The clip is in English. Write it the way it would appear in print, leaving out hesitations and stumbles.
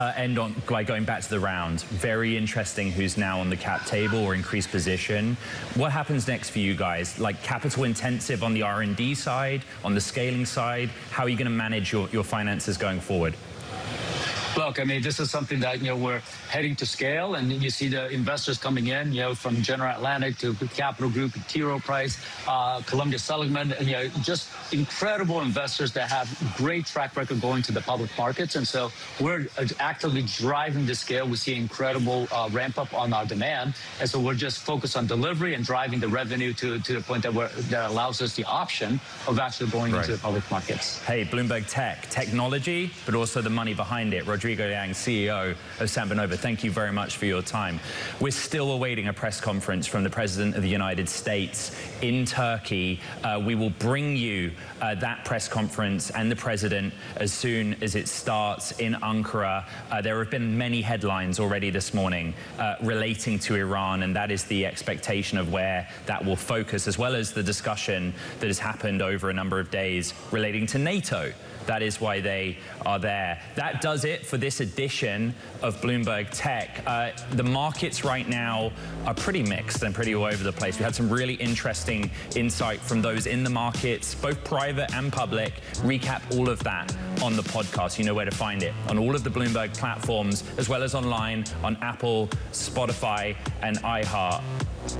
End on by going back to the round. Very interesting who's now on the cap table or increased position. What happens next for you guys? Like capital intensive on the R&D side, on the scaling side? How are you going to manage your finances going forward? Look, I mean, this is something that, we're heading to scale, and you see the investors coming in, from General Atlantic to Capital Group, T. Rowe Price, Columbia Seligman, and, just incredible investors that have great track record going to the public markets. And so we're actively driving the scale. We see incredible ramp up on our demand. And so we're just focused on delivery and driving the revenue to the point that allows us the option of actually going into the public markets. Hey, Bloomberg Tech, technology, but also the money behind it. Rodrigo Yang, CEO of Sambanova, thank you very much for your time. We're still awaiting a press conference from the President of the United States in Turkey. We will bring you that press conference and the President as soon as it starts in Ankara. There have been many headlines already this morning relating to Iran, and that is the expectation of where that will focus, as well as the discussion that has happened over a number of days relating to NATO. That is why they are there. That does it for this edition of Bloomberg Tech. The markets right now are pretty mixed and pretty all over the place. We had some really interesting insight from those in the markets, both private and public. Recap all of that on the podcast. You know where to find it on all of the Bloomberg platforms, as well as online on Apple, Spotify, and iHeart.